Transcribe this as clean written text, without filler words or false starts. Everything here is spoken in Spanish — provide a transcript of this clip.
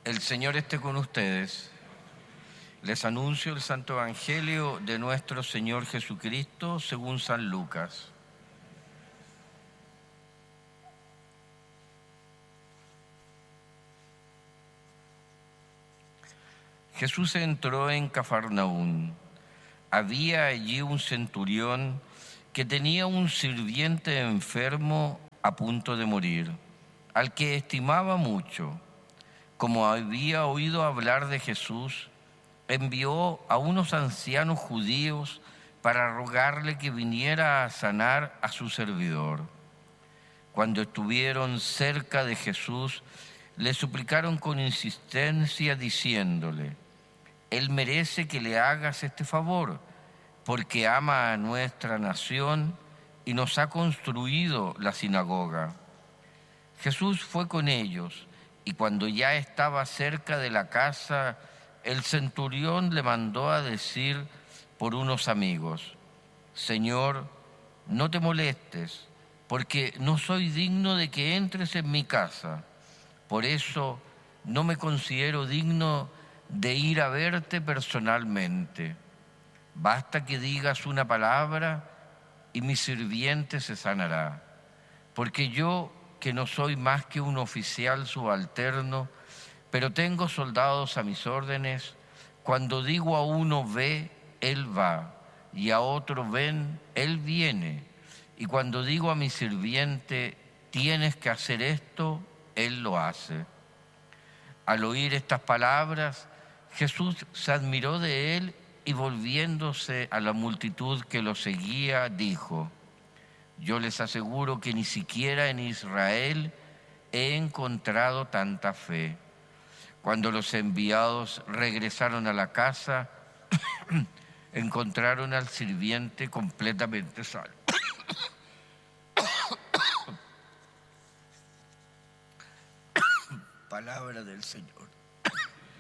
El Señor esté con ustedes. Les anuncio el Santo Evangelio de nuestro Señor Jesucristo según San Lucas. Jesús entró en Cafarnaún. Había allí un centurión que tenía un sirviente enfermo a punto de morir, al que estimaba mucho. Como había oído hablar de Jesús, envió a unos ancianos judíos para rogarle que viniera a sanar a su servidor. Cuando estuvieron cerca de Jesús, le suplicaron con insistencia diciéndole: Él merece que le hagas este favor, porque ama a nuestra nación y nos ha construido la sinagoga. Jesús fue con ellos, y cuando ya estaba cerca de la casa, el centurión le mandó a decir por unos amigos: Señor, no te molestes, porque no soy digno de que entres en mi casa. Por eso no me considero digno de ir a verte personalmente. Basta que digas una palabra y mi sirviente se sanará. Porque yo, que no soy más que un oficial subalterno, pero tengo soldados a mis órdenes, cuando digo a uno ve, él va, y a otro ven, él viene. Y cuando digo a mi sirviente, tienes que hacer esto, él lo hace. Al oír estas palabras, Jesús se admiró de él y volviéndose a la multitud que lo seguía, dijo: Yo les aseguro que ni siquiera en Israel he encontrado tanta fe. Cuando los enviados regresaron a la casa, encontraron al sirviente completamente sano. Palabra del Señor.